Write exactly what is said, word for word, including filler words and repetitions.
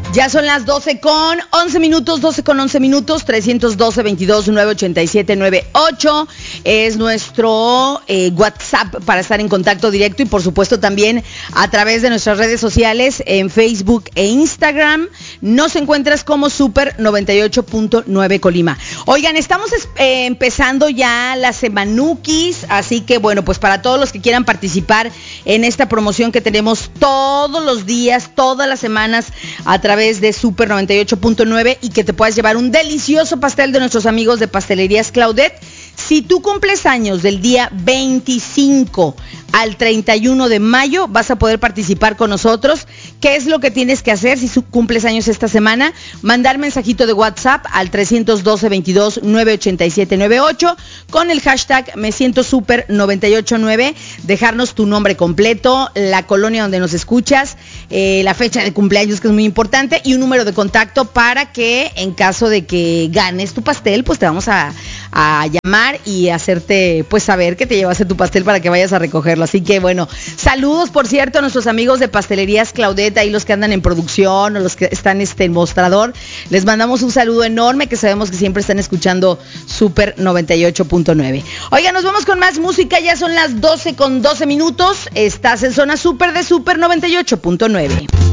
Ya son las doce con once minutos, doce con once minutos, trescientos doce, veintidós, nueve ochenta y siete, noventa y ocho es nuestro eh, WhatsApp para estar en contacto directo y por supuesto también a través de nuestras redes sociales en Facebook e Instagram. Nos encuentras como Super noventa y ocho punto nueve Colima. Oigan, estamos eh, empezando ya las Semanukis, así que bueno, pues para todos los que quieran participar en esta promoción que tenemos todos los días, todas las semanas a través de Super noventa y ocho punto nueve y que te puedas llevar un delicioso pastel de nuestros amigos de Pastelerías Claudette. Si tú cumples años del día veinticinco al treinta y uno de mayo, vas a poder participar con nosotros. ¿Qué es lo que tienes que hacer si cumples años esta semana? Mandar mensajito de WhatsApp al trescientos doce, veintidós, nueve ochenta y siete, noventa y ocho con el hashtag Me Siento Super noventa y ocho nueve, dejarnos tu nombre completo, la colonia donde nos escuchas, eh, la fecha de cumpleaños que es muy importante y un número de contacto para que en caso de que ganes tu pastel, pues te vamos a, a llamar y hacerte pues saber que te llevaste tu pastel para que vayas a recogerlo. Así que bueno, saludos por cierto a nuestros amigos de Pastelerías Claudette, ahí los que andan en producción o los que están este, en mostrador, les mandamos un saludo enorme que sabemos que siempre están escuchando Super noventa y ocho punto nueve. Oigan, nos vamos con más música, ya son las doce con doce minutos, estás en zona Super de Super noventa y ocho punto nueve.